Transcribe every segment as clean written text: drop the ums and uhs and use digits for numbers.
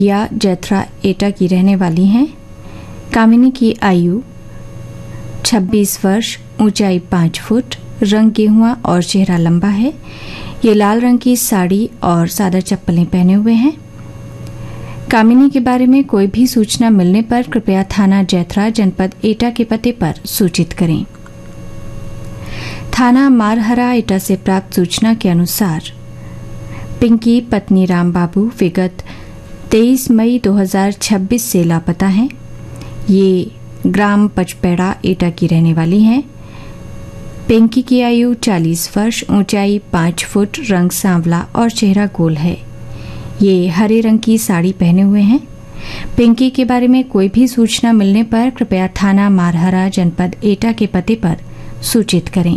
या जैत्रा एटा की रहने वाली हैं। कामिनी की आयु 26 वर्ष, ऊंचाई 5 फुट, रंग गेहुआ और चेहरा लंबा है। ये लाल रंग की साड़ी और सादा चप्पलें पहने हुए हैं। कामिनी के बारे में कोई भी सूचना मिलने पर कृपया थाना जैत्रा, जनपद एटा के पते पर सूचित करें। थाना मारहरा एटा से प्राप्त सूचना के अनुसार पिंकी पत्नी रामबाबू विगत 23 मई 2026 से लापता हैं। ये ग्राम पचपेड़ा एटा की रहने वाली हैं। पिंकी की आयु 40 वर्ष, ऊंचाई 5 फुट, रंग सांवला और चेहरा गोल है। ये हरे रंग की साड़ी पहने हुए हैं। पिंकी के बारे में कोई भी सूचना मिलने पर कृपया थाना मारहरा, जनपद एटा के पते पर सूचित करें।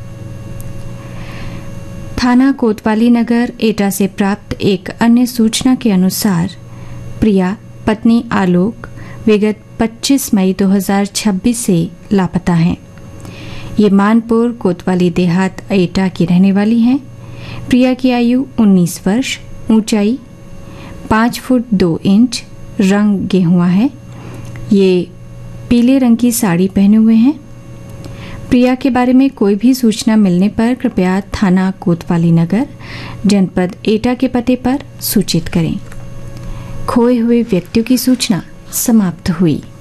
थाना कोतवाली नगर एटा से प्राप्त एक अन्य सूचना के अनुसार प्रिया पत्नी आलोक विगत 25 मई 2026 से लापता हैं। ये मानपुर कोतवाली देहात एटा की रहने वाली हैं। प्रिया की आयु 19 वर्ष, ऊंचाई 5 फुट 2 इंच, रंग गेहुआ है। ये पीले रंग की साड़ी पहने हुए हैं। प्रिया के बारे में कोई भी सूचना मिलने पर कृपया थाना कोतवाली नगर, जनपद एटा के पते पर सूचित करें। खोए हुए व्यक्तियों की सूचना समाप्त हुई।